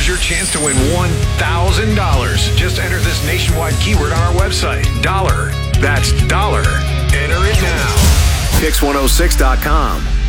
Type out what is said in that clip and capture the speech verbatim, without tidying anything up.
Here's your chance to win one thousand dollars. Just enter this nationwide keyword on our website. Dollar. That's dollar. Enter it now. Kix one oh six dot com.